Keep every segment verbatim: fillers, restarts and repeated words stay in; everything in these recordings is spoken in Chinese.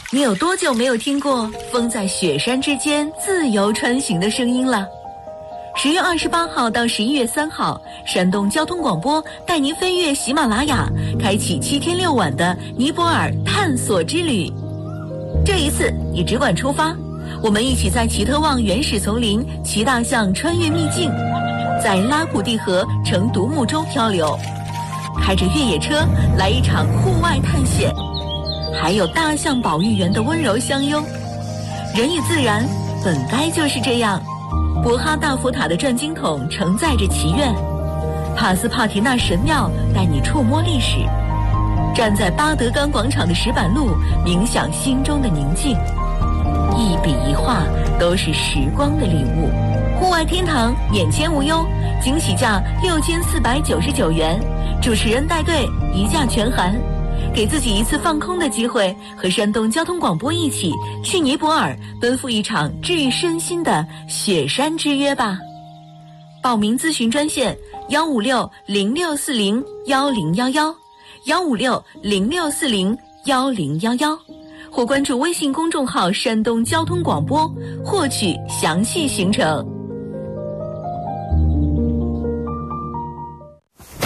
你有多久没有听过风在雪山之间自由穿行的声音了？十月二十八号到十一月三号，山东交通广播带您飞越喜马拉雅，开启七天六晚的尼泊尔探索之旅。这一次你只管出发，我们一起在奇特旺原始丛林骑大象穿越秘境，在拉普蒂河乘独木舟漂流，开着越野车来一场户外探险，还有大象保育员的温柔相拥。人与自然本该就是这样。博哈大佛塔的转经筒承载着祈愿，帕斯帕提纳神庙带你触摸历史，站在巴德冈广场的石板路冥想心中的宁静，一笔一画都是时光的礼物。户外天堂免签无忧，惊喜价六千四百九十九元，主持人带队一价全含。给自己一次放空的机会，和山东交通广播一起去尼泊尔奔赴一场治愈身心的雪山之约吧。报名咨询专线幺五六零六四零幺零幺幺幺五六零六四零幺零幺幺，或关注微信公众号山东交通广播获取详细行程。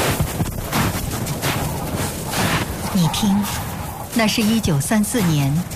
你听，那是一九三四年